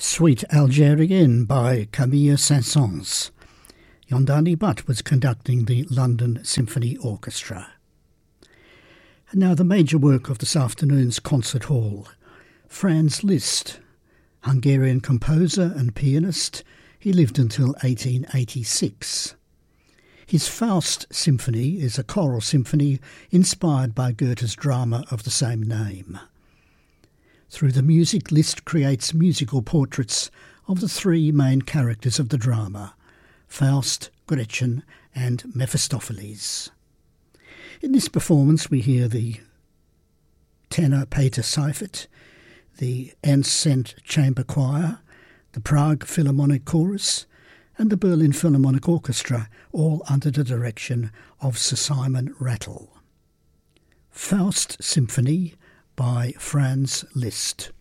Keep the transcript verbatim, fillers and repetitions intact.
Suite Algérienne by Camille Saint-Saëns. Yandani Butt was conducting the London Symphony Orchestra. And now the major work of this afternoon's concert hall. Franz Liszt, Hungarian composer and pianist. He lived until eighteen eighty-six. His Faust Symphony is a choral symphony inspired by Goethe's drama of the same name. Through the music, Liszt creates musical portraits of the three main characters of the drama, Faust, Gretchen and Mephistopheles. In this performance we hear the tenor Peter Seifert, the Ernst Chamber Choir, the Prague Philharmonic Chorus and the Berlin Philharmonic Orchestra, all under the direction of Sir Simon Rattle. Faust Symphony by Franz Liszt.